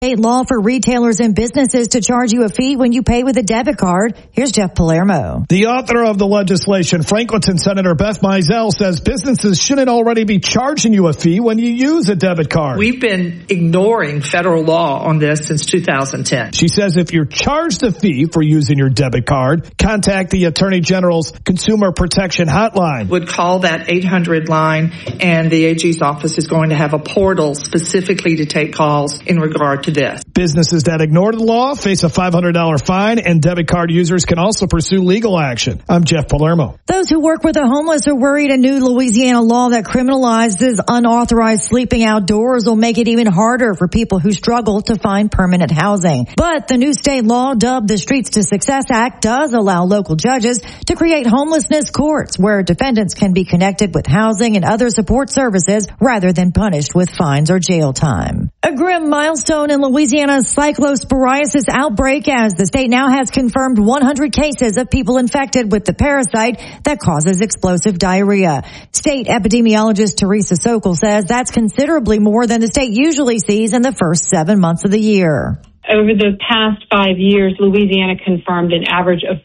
State law for retailers and businesses to charge you a fee when you pay with a debit card. Here's Jeff Palermo. The author of the legislation, Franklinton Senator Beth Mizell, says businesses shouldn't already be charging you a fee when you use a debit card. We've been ignoring federal law on this since 2010. She says if you're charged a fee for using your debit card, contact the Attorney General's Consumer Protection Hotline. Would call that 800 line, and the AG's office is going to have a portal specifically to take calls in regard to this. Businesses that ignore the law face a $500 fine, and debit card users can also pursue legal action. I'm Jeff Palermo. Those who work with the homeless are worried a new Louisiana law that criminalizes unauthorized sleeping outdoors will make it even harder for people who struggle to find permanent housing. But the new state law, dubbed the Streets to Success Act, does allow local judges to create homelessness courts where defendants can be connected with housing and other support services rather than punished with fines or jail time. A grim milestone in Louisiana's cyclosporiasis outbreak, as the state now has confirmed 100 cases of people infected with the parasite that causes explosive diarrhea. State epidemiologist Teresa Sokol says that's considerably more than the state usually sees in the first 7 months of the year. Over the past 5 years, Louisiana confirmed an average of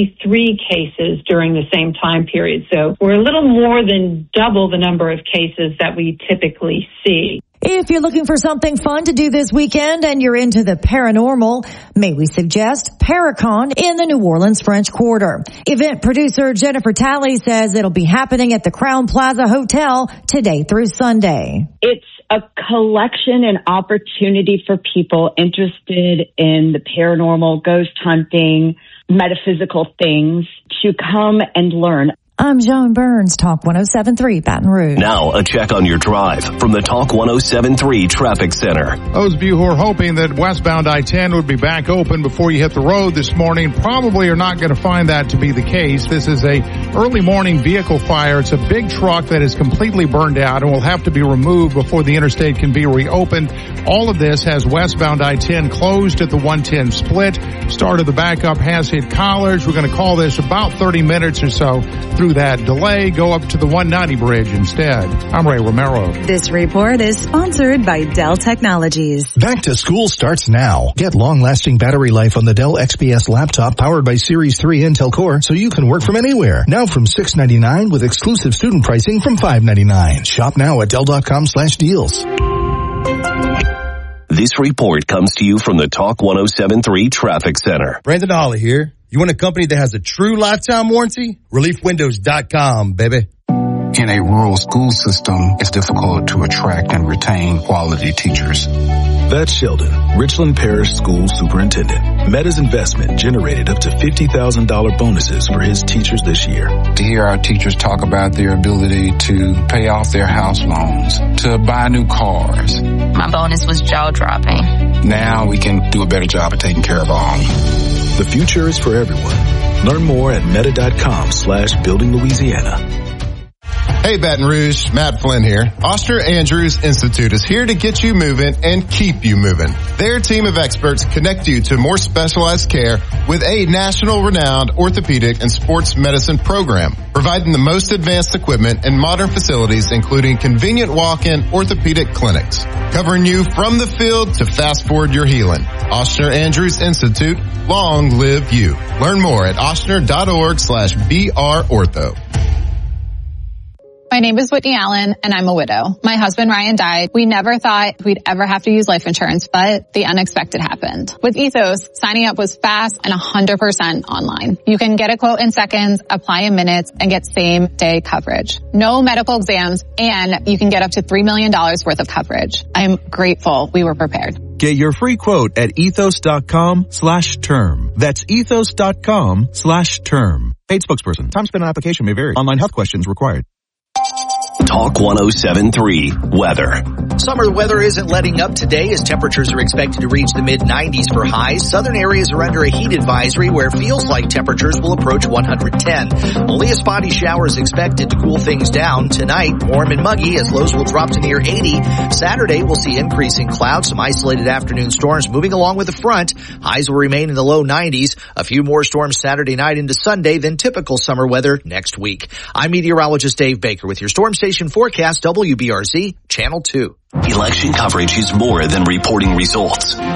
43 cases during the same time period. So we're a little more than double the number of cases that we typically see. If you're looking for something fun to do this weekend and you're into the paranormal, may we suggest Paracon in the New Orleans French Quarter. Event producer Jennifer Talley says it'll be happening at the Crown Plaza Hotel today through Sunday. It's a collection and opportunity for people interested in the paranormal, ghost hunting, metaphysical things to come and learn. I'm Joan Burns, Talk 107.3 Baton Rouge. Now a check on your drive from the Talk 107.3 Traffic Center. Those of you who are hoping that westbound I-10 would be back open before you hit the road this morning probably are not going to find that to be the case. This is a early morning vehicle fire. It's a big truck that is completely burned out and will have to be removed before the interstate can be reopened. All of this has westbound I-10 closed at the 110 split. Start of the backup has hit College. We're going to call this about 30 minutes or so through that delay. Go up to the 190 bridge instead. I'm Ray Romero. This report is sponsored by Dell Technologies. Back to school starts now. Get long-lasting battery life on the Dell XPS laptop powered by Series 3 Intel Core so you can work from anywhere. Now from $699 with exclusive student pricing from $599. Shop now at Dell.com/deals. This report comes to you from the Talk 107.3 Traffic Center. Brandon Holly here. You want a company that has a true lifetime warranty? ReliefWindows.com, baby. In a rural school system, it's difficult to attract and retain quality teachers. That's Sheldon, Richland Parish School Superintendent. Meta's investment generated up to $50,000 bonuses for his teachers this year. To hear our teachers talk about their ability to pay off their house loans, to buy new cars. My bonus was jaw-dropping. Now we can do a better job of taking care of our own. The future is for everyone. Learn more at meta.com/building Louisiana. Hey Baton Rouge, Matt Flynn here. Oster Andrews Institute is here to get you moving and keep you moving. Their team of experts connect you to more specialized care with a national renowned orthopedic and sports medicine program, providing the most advanced equipment and modern facilities, including convenient walk-in orthopedic clinics, covering you from the field to fast forward your healing. Oster Andrews Institute, long live you. Learn more at ostner.org/BRortho. My name is Whitney Allen, and I'm a widow. My husband, Ryan, died. We never thought we'd ever have to use life insurance, but the unexpected happened. With Ethos, signing up was fast and 100% online. You can get a quote in seconds, apply in minutes, and get same-day coverage. No medical exams, and you can get up to $3 million worth of coverage. I'm grateful we were prepared. Get your free quote at ethos.com/term. That's ethos.com/term. Paid spokesperson. Time spent on application may vary. Online health questions required. Talk 107.3 Weather. Summer weather isn't letting up today as temperatures are expected to reach the mid-90s for highs. Southern areas are under a heat advisory where it feels like temperatures will approach 110. Only a spotty shower is expected to cool things down. Tonight, warm and muggy as lows will drop to near 80. Saturday, we'll see increasing clouds, some isolated afternoon storms moving along with the front. Highs will remain in the low 90s. A few more storms Saturday night into Sunday than typical summer weather next week. I'm meteorologist Dave Baker with your storm station forecast, WBRZ Channel 2. Election coverage is more than reporting results.